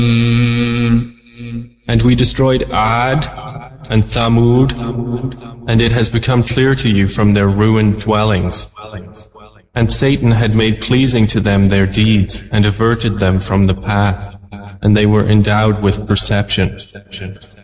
And we destroyed Ad and Thamud, and it has become clear to you from their ruined dwellings. And Satan had made pleasing to them their deeds, and averted them from the path, and they were endowed with perception.